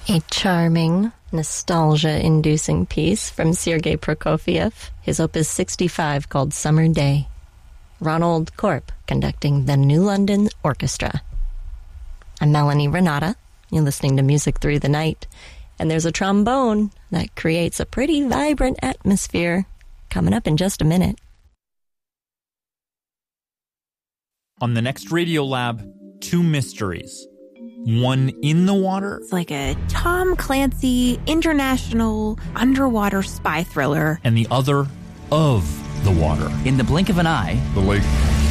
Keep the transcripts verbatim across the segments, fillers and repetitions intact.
A charming, nostalgia-inducing piece from Sergei Prokofiev, his Opus sixty-five called Summer Day. Ronald Korp conducting the New London Orchestra. I'm Melanie Renata. You're listening to Music Through the Night, and there's a trombone that creates a pretty vibrant atmosphere coming up in just a minute. On the next Radio Lab, two mysteries. One in the water. It's like a Tom Clancy international underwater spy thriller. And the other of the water. In the blink of an eye, the lake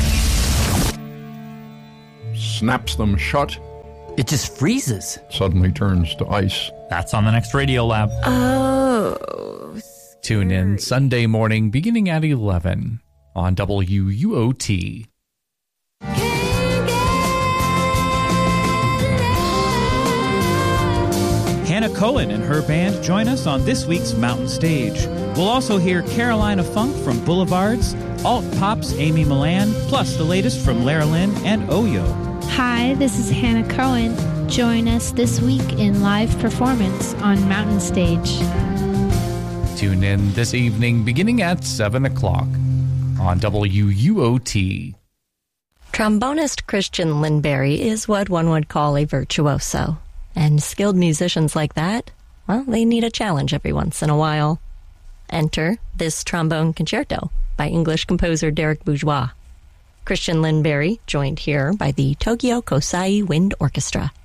snaps them shut. It just freezes. Suddenly turns to ice. That's on the next Radio Lab. Oh. Tune in Sunday morning beginning at eleven on W U O T. Hannah Cohen and her band join us on this week's Mountain Stage. We'll also hear Carolina Funk from Boulevards, Alt Pop's Amy Millan, plus the latest from Lara Lynn and Oyo. Hi, this is Hannah Cohen. Join us this week in live performance on Mountain Stage. Tune in this evening beginning at seven o'clock on W U O T. Trombonist Christian Lindberry is what one would call a virtuoso. And skilled musicians like that, well, they need a challenge every once in a while. Enter this trombone concerto by English composer Derek Bourgeois. Christian Lindberry joined here by the Tokyo Kosai Wind Orchestra.